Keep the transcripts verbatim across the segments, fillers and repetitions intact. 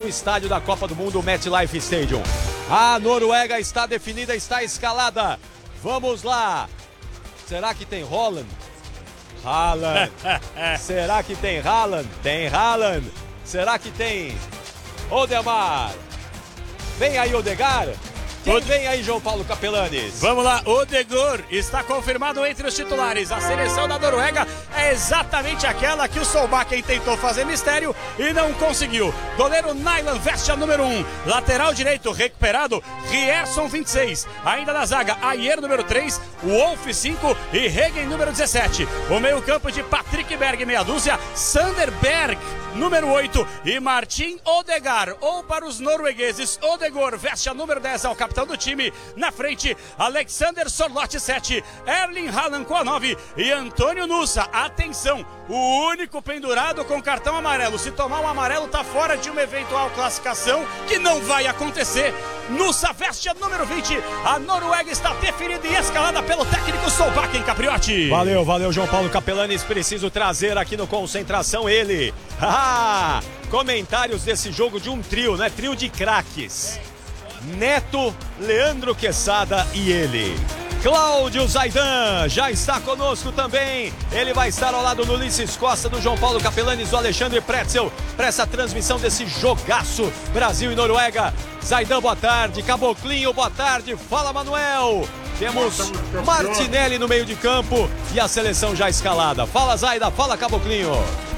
estádio da Copa do Mundo, o MetLife Stadium. A Noruega está definida, está escalada. Vamos lá. Será que tem Haaland? Haaland. Será que tem Haaland? Tem Haaland. Será que tem Odemar? Vem aí, Odegar. Quem vem aí, João Paulo Capelanes? Vamos lá, Odegaard está confirmado entre os titulares. A seleção da Noruega é exatamente aquela que o Solbakken tentou fazer mistério e não conseguiu. Goleiro Nyland veste a número um. Lateral direito recuperado, Rierson vinte e seis. Ainda na zaga, Ayer número três, Wolf cinco e Hegen número dezessete. O meio campo de Patrick Berg meia dúzia, Sander Berg número oito e Martin Odegaard, ou para os noruegueses, Odegaard veste a número dez ao capitão do time. Na frente, Alexander Sorloth sete, Erling Haaland com a nove e Antônio Nusa. Atenção, o único pendurado com cartão amarelo. Se tomar um amarelo, tá fora de uma eventual classificação, que não vai acontecer. Nusa veste a número vinte. A Noruega está definida e escalada pelo técnico Solbakken, Capriotti. Valeu, valeu, João Paulo Capelanes. Preciso trazer aqui no Concentração ele. Ah, comentários desse jogo de um trio, né? Trio de craques. Neto, Leandro Quesada e ele. Cláudio Zaidan já está conosco também. Ele vai estar ao lado do Ulisses Costa, do João Paulo Capelanes, do Alexandre Pretzel, para essa transmissão desse jogaço Brasil e Noruega. Zaidan, boa tarde. Caboclinho, boa tarde. Fala, Manuel. Temos Martinelli no meio de campo e a seleção já escalada. Fala, Zaida. Fala, Caboclinho.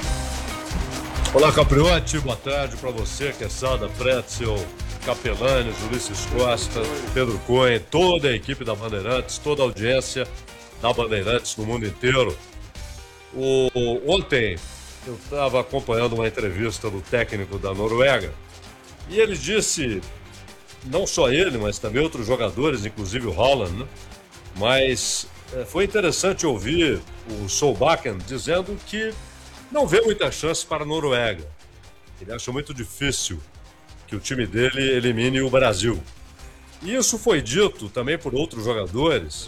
Olá, Capriotti. Boa tarde para você, Quesada, Pretzel, Capelanes, Ulisses Costa, Pedro Cunha, toda a equipe da Bandeirantes, toda a audiência da Bandeirantes no mundo inteiro. O, ontem eu estava acompanhando uma entrevista do técnico da Noruega e ele disse, não só ele, mas também outros jogadores, inclusive o Haaland, né? Mas é, foi interessante ouvir o Solbakken dizendo que não vê muita chance para a Noruega. Ele acha muito difícil que o time dele elimine o Brasil. E isso foi dito também por outros jogadores.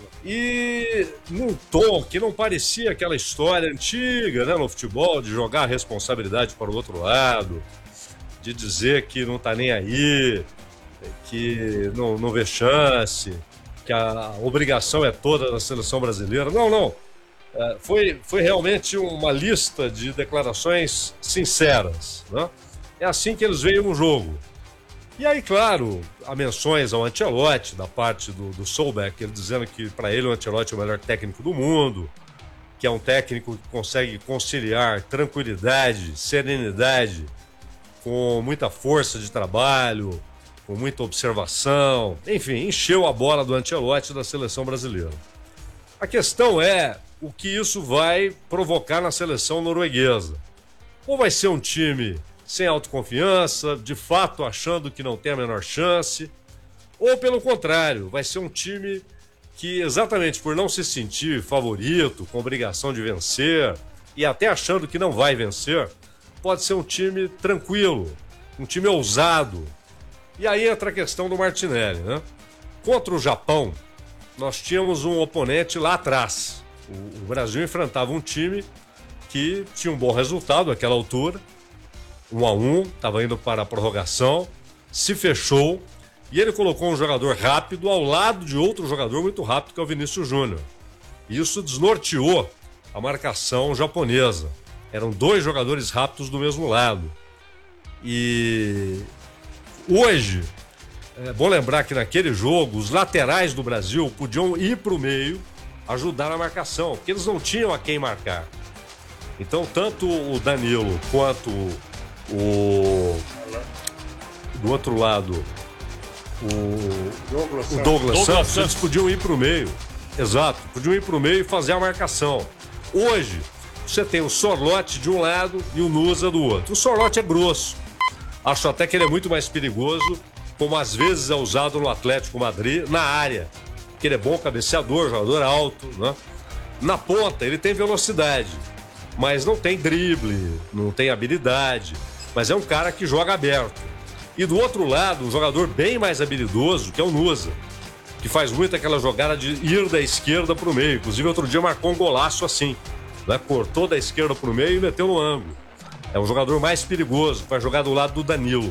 E num tom que não parecia aquela história antiga, né, no futebol, de jogar a responsabilidade para o outro lado, de dizer que não está nem aí, que não, não vê chance, que a obrigação é toda da seleção brasileira. Não, não. É, foi, foi realmente uma lista de declarações sinceras, né? É assim que eles veem no jogo. E aí, claro, há menções ao Ancelotti, da parte do, do Solbakken, ele dizendo que para ele o Ancelotti é o melhor técnico do mundo, que é um técnico que consegue conciliar tranquilidade, serenidade, com muita força de trabalho, com muita observação. Enfim, encheu a bola do Ancelotti da seleção brasileira. A questão é o que isso vai provocar na seleção norueguesa. Ou vai ser um time sem autoconfiança, de fato achando que não tem a menor chance, ou pelo contrário, vai ser um time que, exatamente por não se sentir favorito, com obrigação de vencer, e até achando que não vai vencer, pode ser um time tranquilo, um time ousado. E aí entra a questão do Martinelli, né? Contra o Japão, nós tínhamos um oponente lá atrás. O Brasil enfrentava um time que tinha um bom resultado naquela altura, um a um, estava indo para a prorrogação, se fechou e ele colocou um jogador rápido ao lado de outro jogador muito rápido, que é o Vinícius Júnior. Isso desnorteou a marcação japonesa. Eram dois jogadores rápidos do mesmo lado. E hoje, é bom lembrar que naquele jogo, os laterais do Brasil podiam ir para o meio, ajudar na marcação, porque eles não tinham a quem marcar. Então, tanto o Danilo quanto o... do outro lado, o Douglas, o Douglas, Douglas Santos, Santos, eles podiam ir para o meio. Exato, podiam ir para o meio e fazer a marcação. Hoje, você tem o Sorloth de um lado e o Nusa do outro. O Sorloth é grosso. Acho até que ele é muito mais perigoso, como às vezes é usado no Atlético Madrid, na área. Porque ele é bom cabeceador, jogador alto, né? Na ponta, ele tem velocidade, mas não tem drible, não tem habilidade. Mas é um cara que joga aberto. E do outro lado, um jogador bem mais habilidoso, que é o Nusa, que faz muito aquela jogada de ir da esquerda para o meio. Inclusive, outro dia marcou um golaço assim, né? Cortou da esquerda para o meio e meteu no ângulo. É um jogador mais perigoso, vai jogar do lado do Danilo.